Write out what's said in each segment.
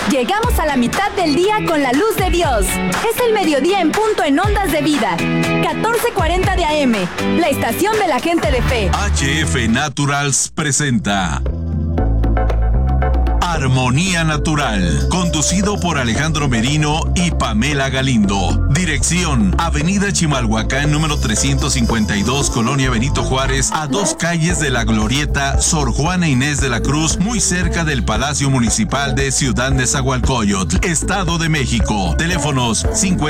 Llegamos a la mitad del día con la luz de Dios. Es el mediodía en punto en Ondas de Vida. 1440 de AM, la estación de la gente de fe. HF Naturals presenta Armonía Natural, conducido por Alejandro Merino y Pamela Galindo. Dirección: Avenida Chimalhuacán, número 352, Colonia Benito Juárez, a 2 calles de la glorieta Sor Juana Inés de la Cruz, muy cerca del Palacio Municipal de Ciudad Nezahualcóyotl, Estado de México. Teléfonos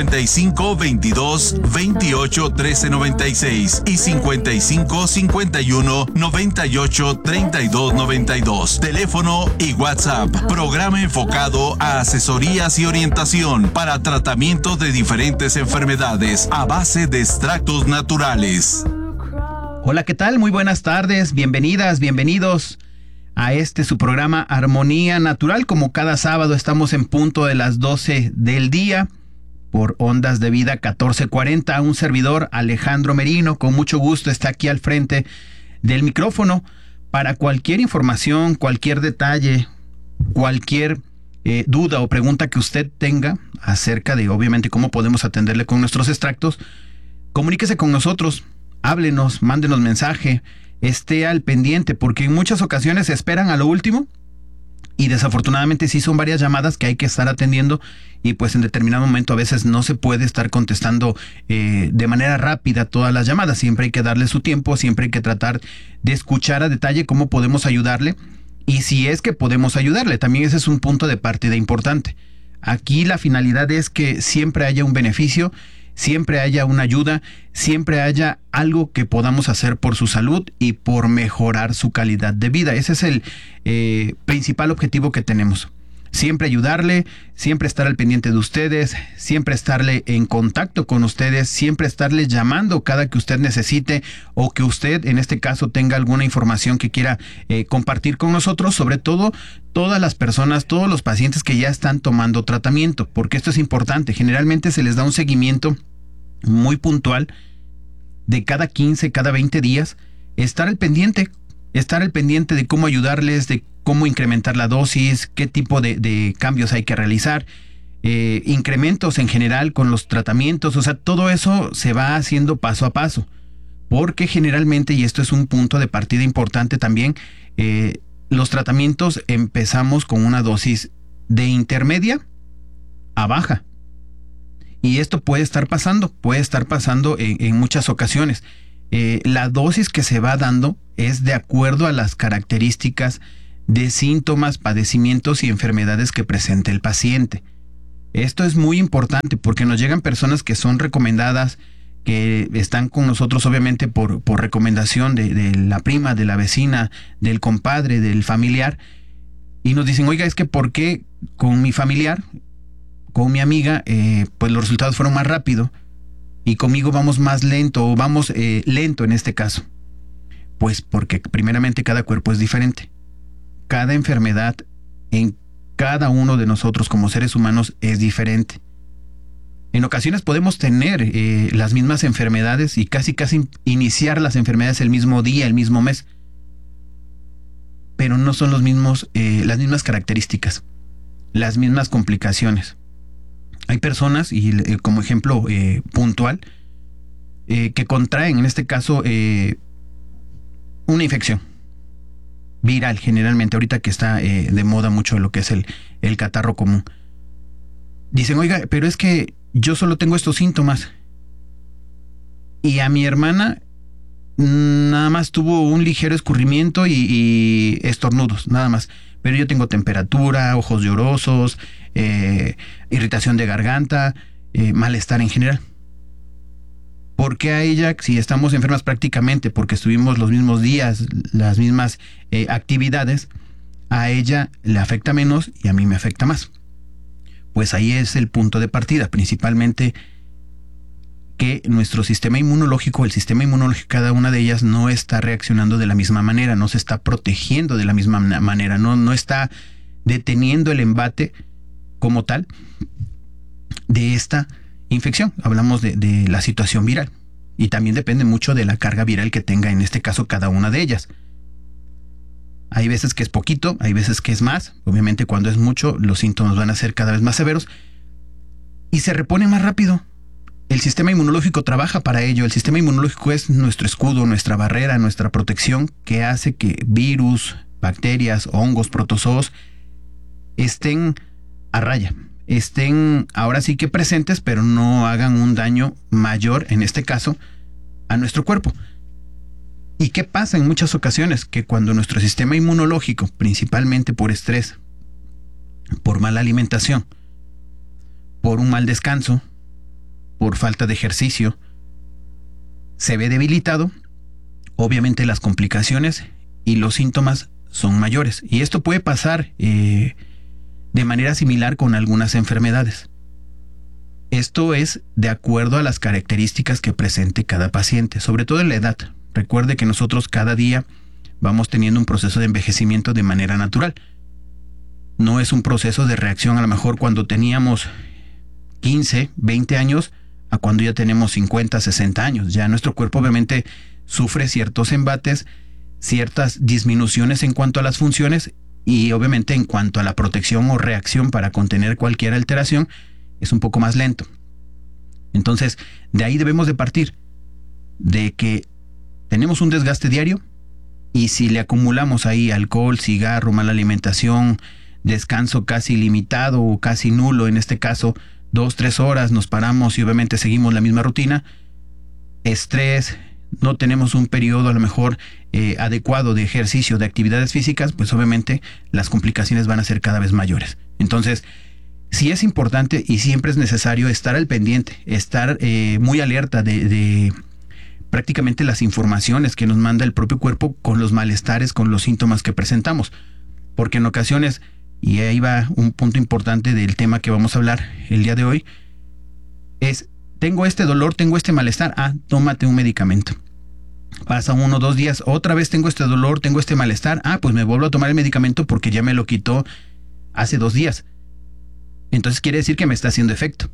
55 22 28 13 96 y 55 51 98 32 92. Teléfono y WhatsApp. Programa enfocado a asesorías y orientación para tratamiento de diferentes enfermedades a base de extractos naturales. Hola, ¿qué tal? Muy buenas tardes, bienvenidas, bienvenidos a su programa Armonía Natural. Como cada sábado estamos en punto de las 12 del día por Ondas de Vida 1440. Un servidor, Alejandro Merino, con mucho gusto está aquí al frente del micrófono para cualquier información, cualquier detalle, cualquier duda o pregunta que usted tenga acerca de, obviamente, cómo podemos atenderle con nuestros extractos. Comuníquese con nosotros, háblenos, mándenos mensaje, esté al pendiente, porque en muchas ocasiones se esperan a lo último y desafortunadamente sí son varias llamadas que hay que estar atendiendo y pues en determinado momento a veces no se puede estar contestando de manera rápida todas las llamadas. Siempre hay que darle su tiempo, siempre hay que tratar de escuchar a detalle cómo podemos ayudarle. Y si es que podemos ayudarle, también ese es un punto de partida importante. Aquí la finalidad es que siempre haya un beneficio, siempre haya una ayuda, siempre haya algo que podamos hacer por su salud y por mejorar su calidad de vida. Ese es el principal objetivo que tenemos. Siempre ayudarle, siempre estar al pendiente de ustedes, siempre estarle en contacto con ustedes, siempre estarle llamando cada que usted necesite o que usted en este caso tenga alguna información que quiera compartir con nosotros, sobre todo todas las personas, todos los pacientes que ya están tomando tratamiento, porque esto es importante. Generalmente se les da un seguimiento muy puntual de cada 15, cada 20 días, estar al pendiente de cómo ayudarles, de cómo incrementar la dosis, qué tipo de cambios hay que realizar, incrementos en general con los tratamientos. O sea, todo eso se va haciendo paso a paso, porque generalmente, y esto es un punto de partida importante también, los tratamientos empezamos con una dosis de intermedia a baja. Y esto puede estar pasando en muchas ocasiones. La dosis que se va dando es de acuerdo a las características de síntomas, padecimientos y enfermedades que presente el paciente. Esto es muy importante porque nos llegan personas que son recomendadas, que están con nosotros obviamente por recomendación de la prima, de la vecina, del compadre, del familiar, y nos dicen: oiga, es que ¿por qué con mi familiar, con mi amiga, pues los resultados fueron más rápido y conmigo vamos más lento, o vamos lento en este caso? Pues porque primeramente cada cuerpo es diferente. Cada enfermedad en cada uno de nosotros como seres humanos es diferente. En ocasiones podemos tener las mismas enfermedades y casi iniciar las enfermedades el mismo día, el mismo mes, pero no son las mismas características, las mismas complicaciones. Hay personas, y como ejemplo puntual, que contraen en este caso una infección viral, generalmente ahorita que está de moda mucho lo que es el catarro común. Dicen: oiga, pero es que yo solo tengo estos síntomas y a mi hermana nada más tuvo un ligero escurrimiento y estornudos, nada más, pero yo tengo temperatura, ojos llorosos, irritación de garganta, malestar en general. ¿Por qué a ella, si estamos enfermas prácticamente porque estuvimos los mismos días, las mismas actividades, a ella le afecta menos y a mí me afecta más? Pues ahí es el punto de partida, principalmente que nuestro sistema inmunológico, cada una de ellas no está reaccionando de la misma manera, no se está protegiendo de la misma manera, no está deteniendo el embate como tal de esta infección. Hablamos de la situación viral y también depende mucho de la carga viral que tenga en este caso cada una de ellas. Hay veces que es poquito, hay veces que es más. Obviamente cuando es mucho, los síntomas van a ser cada vez más severos y se reponen más rápido. El sistema inmunológico trabaja para ello. El sistema inmunológico es nuestro escudo, nuestra barrera, nuestra protección que hace que virus, bacterias, hongos, protozoos estén a raya, estén ahora sí que presentes, pero no hagan un daño mayor, en este caso, a nuestro cuerpo. ¿Y qué pasa en muchas ocasiones? Que cuando nuestro sistema inmunológico, principalmente por estrés, por mala alimentación, por un mal descanso, por falta de ejercicio, se ve debilitado, obviamente las complicaciones y los síntomas son mayores. Y esto puede pasar de manera similar con algunas enfermedades. Esto es de acuerdo a las características que presente cada paciente, sobre todo en la edad. Recuerde que nosotros cada día vamos teniendo un proceso de envejecimiento de manera natural. No es un proceso de reacción a lo mejor cuando teníamos 15, 20 años a cuando ya tenemos 50, 60 años. Ya nuestro cuerpo obviamente sufre ciertos embates, ciertas disminuciones en cuanto a las funciones y obviamente en cuanto a la protección o reacción para contener cualquier alteración es un poco más lento. Entonces, de ahí debemos de partir, de que tenemos un desgaste diario y si le acumulamos ahí alcohol, cigarro, mala alimentación, descanso casi limitado o casi nulo, en este caso 2-3 horas nos paramos y obviamente seguimos la misma rutina, estrés, no tenemos un periodo a lo mejor adecuado de ejercicio, de actividades físicas, pues obviamente las complicaciones van a ser cada vez mayores. Entonces, sí es importante y siempre es necesario estar al pendiente, estar muy alerta de prácticamente las informaciones que nos manda el propio cuerpo con los malestares, con los síntomas que presentamos. Porque en ocasiones, y ahí va un punto importante del tema que vamos a hablar el día de hoy, es, tengo este dolor, tengo este malestar, tómate un medicamento. Pasa 1 o 2 días, otra vez tengo este dolor, tengo este malestar, pues me vuelvo a tomar el medicamento porque ya me lo quitó hace 2 días. Entonces quiere decir que me está haciendo efecto.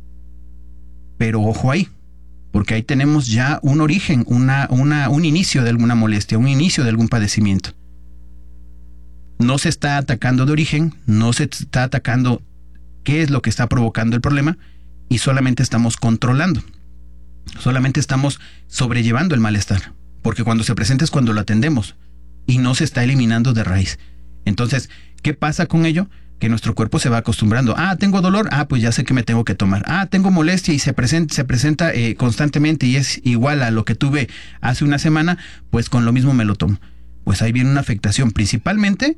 Pero ojo ahí, porque ahí tenemos ya un origen, un inicio de alguna molestia, un inicio de algún padecimiento. No se está atacando de origen, no se está atacando qué es lo que está provocando el problema y solamente estamos controlando, solamente estamos sobrellevando el malestar, porque cuando se presenta es cuando lo atendemos y no se está eliminando de raíz. Entonces, ¿qué pasa con ello? Que nuestro cuerpo se va acostumbrando. Tengo dolor, pues ya sé que me tengo que tomar. Tengo molestia y se presenta constantemente y es igual a lo que tuve hace una semana, pues con lo mismo me lo tomo. Pues ahí viene una afectación principalmente,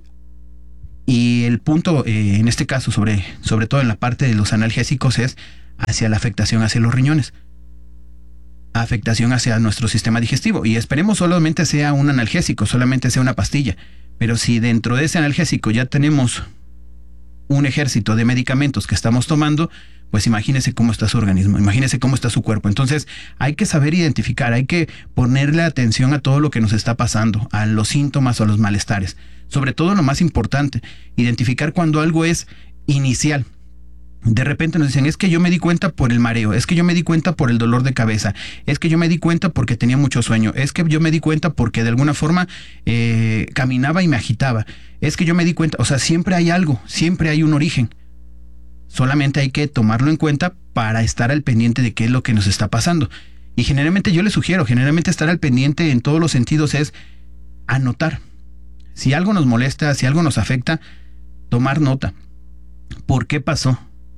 y el punto en este caso, sobre todo en la parte de los analgésicos, es hacia la afectación hacia los riñones, afectación hacia nuestro sistema digestivo, y esperemos solamente sea un analgésico, solamente sea una pastilla, pero si dentro de ese analgésico ya tenemos un ejército de medicamentos que estamos tomando, pues imagínese cómo está su organismo, imagínese cómo está su cuerpo. Entonces hay que saber identificar, hay que ponerle atención a todo lo que nos está pasando, a los síntomas o a los malestares. Sobre todo lo más importante, identificar cuando algo es inicial. De repente nos dicen, es que yo me di cuenta por el mareo, es que yo me di cuenta por el dolor de cabeza, es que yo me di cuenta porque tenía mucho sueño, es que yo me di cuenta porque de alguna forma caminaba y me agitaba, es que yo me di cuenta, o sea, siempre hay algo, siempre hay un origen. Solamente hay que tomarlo en cuenta para estar al pendiente de qué es lo que nos está pasando. Y generalmente yo les sugiero, estar al pendiente en todos los sentidos es anotar. Si algo nos molesta, si algo nos afecta, tomar nota. ¿Por qué pasó?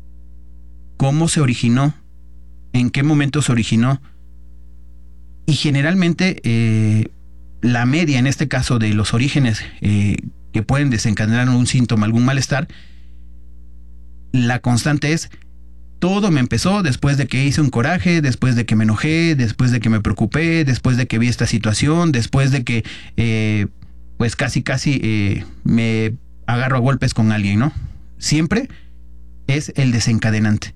¿Cómo se originó? ¿En qué momento se originó? Y generalmente la media, en este caso, de los orígenes que pueden desencadenar un síntoma, algún malestar, la constante es, todo me empezó después de que hice un coraje, después de que me enojé, después de que me preocupé, después de que vi esta situación, después de que pues casi me agarro a golpes con alguien, ¿no? Siempre es el desencadenante.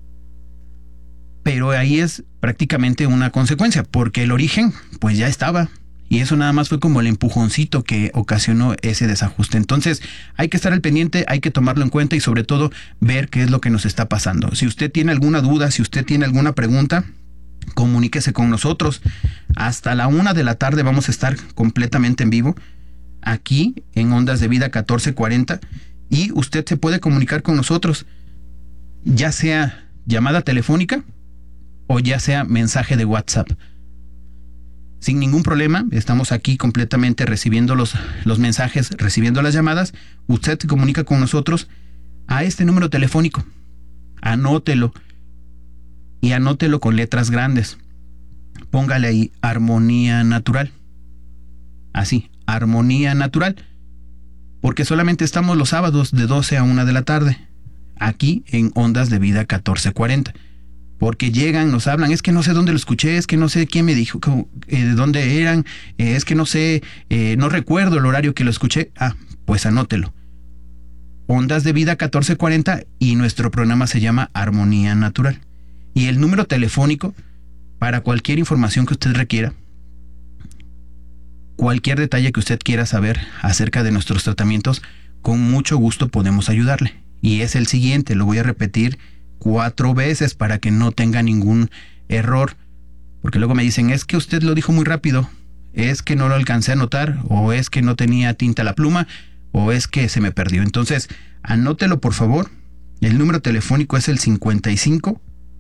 Pero ahí es prácticamente una consecuencia, porque el origen pues ya estaba, y eso nada más fue como el empujoncito que ocasionó ese desajuste. Entonces hay que estar al pendiente, hay que tomarlo en cuenta y sobre todo ver qué es lo que nos está pasando. Si usted tiene alguna duda, si usted tiene alguna pregunta, comuníquese con nosotros. Hasta la 1 de la tarde vamos a estar completamente en vivo. aquí en Ondas de Vida 1440, y usted se puede comunicar con nosotros, ya sea llamada telefónica o ya sea mensaje de WhatsApp. Sin ningún problema, estamos aquí completamente recibiendo los mensajes, recibiendo las llamadas. Usted se comunica con nosotros a este número telefónico. Anótelo, y anótelo con letras grandes. Póngale ahí Armonía Natural. Así, Armonía Natural. Porque solamente estamos los sábados de 12 a 1 de la tarde, aquí en Ondas de Vida 1440. Porque llegan, nos hablan, es que no sé dónde lo escuché, es que no sé quién me dijo, de dónde eran, es que no sé, no recuerdo el horario que lo escuché. Pues anótelo. Ondas de Vida 1440, y nuestro programa se llama Armonía Natural. Y el número telefónico para cualquier información que usted requiera, cualquier detalle que usted quiera saber acerca de nuestros tratamientos, con mucho gusto podemos ayudarle. Y es el siguiente, lo voy a repetir 4 veces para que no tenga ningún error, porque luego me dicen, es que usted lo dijo muy rápido, es que no lo alcancé a anotar, o es que no tenía tinta a la pluma, o es que se me perdió. Entonces, anótelo por favor. El número telefónico es el 55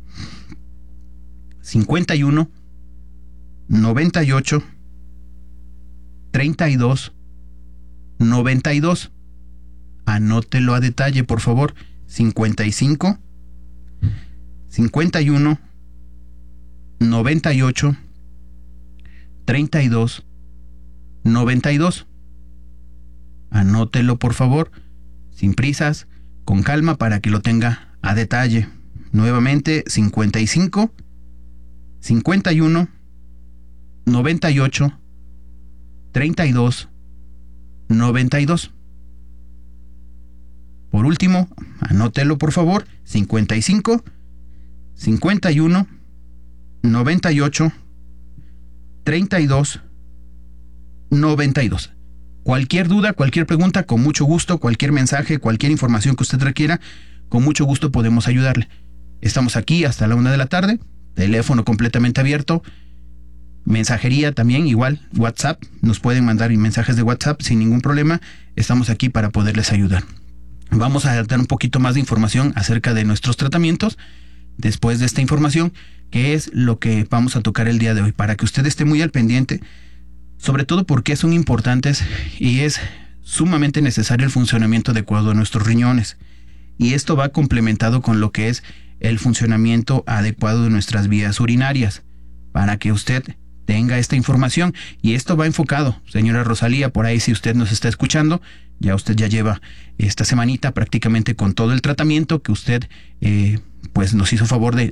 51 98 32 92. Anótelo a detalle, por favor. 55 51 98 32 92. Anótelo, por favor, sin prisas, con calma, para que lo tenga a detalle. Nuevamente, 55 51 98 32 92. Por último, anótelo por favor, 55 51 98 32 92. Cualquier duda, cualquier pregunta, con mucho gusto, cualquier mensaje, cualquier información que usted requiera, con mucho gusto podemos ayudarle. Estamos aquí hasta la 1 de la tarde, teléfono completamente abierto, mensajería también, igual, WhatsApp, nos pueden mandar mensajes de WhatsApp sin ningún problema, estamos aquí para poderles ayudar. Vamos a dar un poquito más de información acerca de nuestros tratamientos después de esta información, que es lo que vamos a tocar el día de hoy, para que usted esté muy al pendiente, sobre todo porque son importantes y es sumamente necesario el funcionamiento adecuado de nuestros riñones. Y esto va complementado con lo que es el funcionamiento adecuado de nuestras vías urinarias, para que usted tenga esta información. Y esto va enfocado, señora Rosalía, por ahí si usted nos está escuchando, usted ya lleva esta semanita prácticamente con todo el tratamiento que usted pues nos hizo favor de